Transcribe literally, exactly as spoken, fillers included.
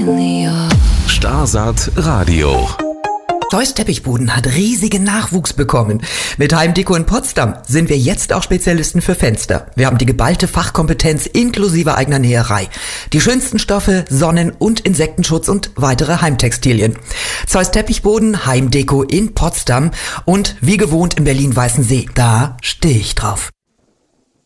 Starsaat Radio. Zeus Teppichboden hat riesigen Nachwuchs bekommen. Mit Heimdeko in Potsdam sind wir jetzt auch Spezialisten für Fenster. Wir haben die geballte Fachkompetenz inklusive eigener Näherei. Die schönsten Stoffe, Sonnen- und Insektenschutz und weitere Heimtextilien. Zeus Teppichboden, Heimdeko in Potsdam und wie gewohnt in Berlin-Weißensee. Da stehe ich drauf.